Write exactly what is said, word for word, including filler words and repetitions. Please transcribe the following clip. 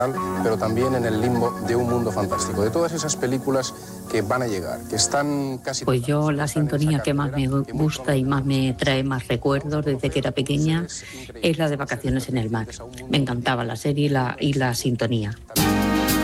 pero también en el limbo de Un mundo fantástico, de todas esas películas que van a llegar, que están casi... Pues yo la sintonía que más me gusta y más me trae más recuerdos desde que era pequeña es la de Vacaciones en el mar. Me encantaba la serie y la, y la sintonía.